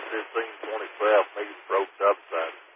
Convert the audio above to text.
15, 20 south, needs to approach the other side.